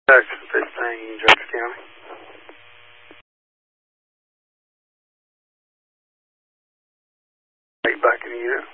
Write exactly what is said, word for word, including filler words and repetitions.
Jackson fifteen, Jackson County. Are you back in the unit?